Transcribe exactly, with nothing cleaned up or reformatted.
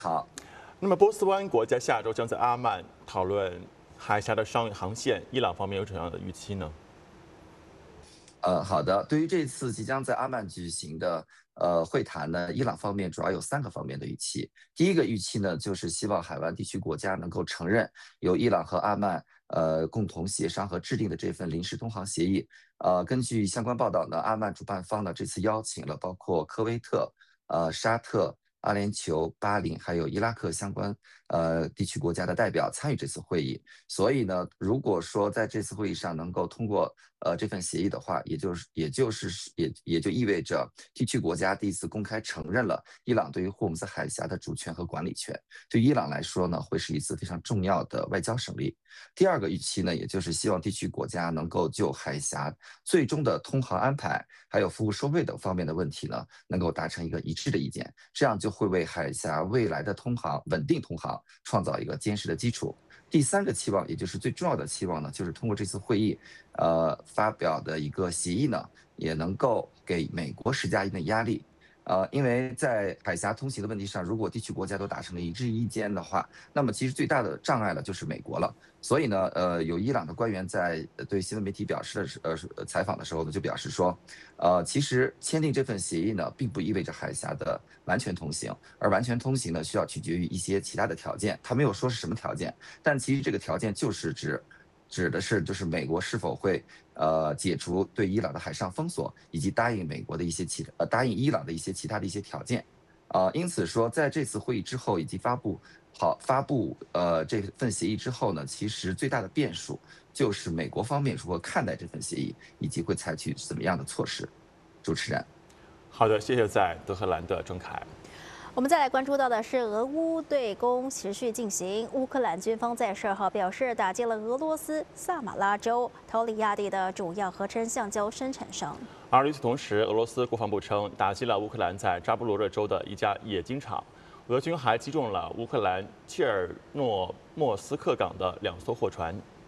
好， 那么波斯湾国家下周将在阿曼讨论海峡的商业航线，伊朗方面有怎样的预期呢？ 呃，好的。对于这次即将在阿曼举行的呃会谈呢，伊朗方面主要有三个方面的预期。第一个预期呢，就是希望海湾地区国家能够承认由伊朗和阿曼呃共同协商和制定的这份临时通航协议。呃，根据相关报道呢，阿曼主办方呢这次邀请了包括科威特、呃沙特、阿联酋、巴林还有伊拉克相关呃地区国家的代表参与这次会议。所以呢，如果说在这次会议上能够通过呃这份协议的话，也就是也就是也也就意味着地区国家第一次公开承认了伊朗对于霍姆兹海峡的主权和管理权。对伊朗来说呢，会是一次非常重要的外交胜利。第二个预期呢，也就是希望地区国家能够就海峡最终的通航安排，还有服务收费等方面的问题呢，能够达成一个一致的意见，这样就会为海峡未来的通航稳定通航创造一个坚实的基础。第三个期望，也就是最重要的期望呢，就是通过这次会议，呃，发表的一个协议呢，也能够给美国施加一定的压力。呃，因为在海峡通行的问题上，如果地区国家都达成了一致意见的话，那么其实最大的障碍了就是美国了。所以呢，呃，有伊朗的官员在对新闻媒体表示的时呃采访的时候呢，就表示说，呃，其实签订这份协议呢，并不意味着海峡的完全通行，而完全通行呢，需要取决于一些其他的条件。他没有说是什么条件，但其实这个条件就是指指的是就是美国是否会呃解除对伊朗的海上封锁，以及答应美国的一些其呃答应伊朗的一些其他的一些条件。啊、呃因此说，在这次会议之后以及发布好发布呃这份协议之后呢，其实最大的变数就是美国方面如何看待这份协议，以及会采取怎么样的措施。主持人。 好的，谢谢在德黑兰的郑凯。 我们再来关注到的是，俄乌对攻持续进行。乌克兰军方在十二号表示，打击了俄罗斯萨马拉州陶里亚地的主要合成橡胶生产商。 而与此同时，俄罗斯国防部称打击了乌克兰在扎波罗热州的一家冶金厂，俄军还击中了乌克兰切尔诺莫斯克港的两艘货船。